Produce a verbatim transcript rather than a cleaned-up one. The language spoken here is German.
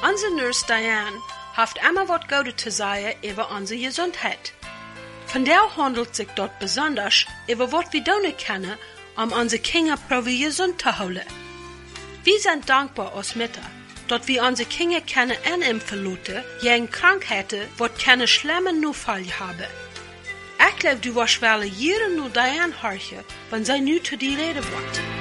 Onze Nurse Diane heeft immer wat Gutes zu sagen über unsere Gesundheit. Von der handelt sich dort besonders über was wir tun können, um unsere Kinder probi gesund zu halten. Wir sind dankbar als Mütter, dass wir unsere Kinder können animpfen lassen gegen Krankheiten, die keine schlimmen Notfälle haben. Ich glaube, du wirst wel Jahre nur Diane horchen, wenn sie nu zu dir reden wird.